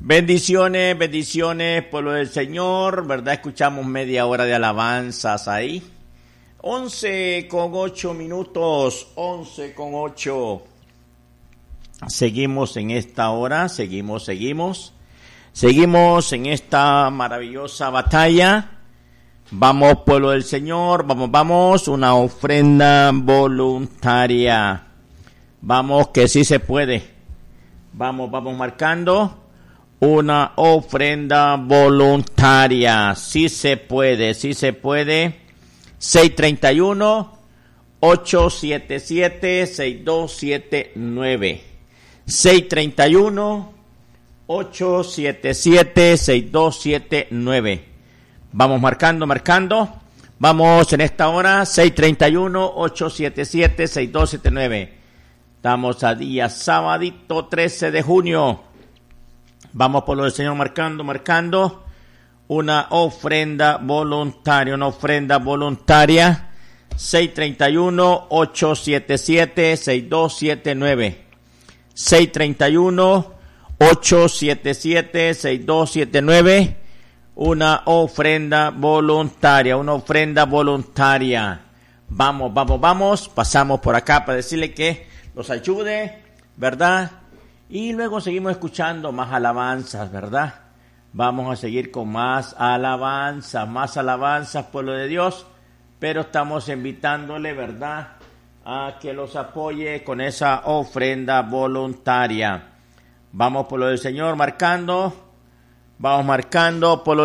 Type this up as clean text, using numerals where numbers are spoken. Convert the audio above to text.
Bendiciones, bendiciones, pueblo del Señor, ¿verdad? Escuchamos media hora de alabanzas ahí. 11:08, 11:08. Seguimos en esta hora, seguimos en esta maravillosa batalla. Vamos, pueblo del Señor, vamos, una ofrenda voluntaria. Vamos, que sí se puede. Vamos marcando. Una ofrenda voluntaria. Sí se puede. 631-877-6279. 631-877-6279. Vamos marcando. Vamos en esta hora. 631-877-6279. Estamos a día sabadito 13 de junio. Vamos por lo del Señor marcando una ofrenda voluntaria, 631-877-6279. 631-877-6279. Una ofrenda voluntaria. Vamos. Pasamos por acá para decirle que los ayude, ¿verdad? Y luego seguimos escuchando más alabanzas, ¿verdad? Vamos a seguir con más alabanzas, pueblo de Dios. Pero estamos invitándole, ¿verdad?, a que los apoye con esa ofrenda voluntaria. Vamos, pueblo del Señor, marcando, pueblo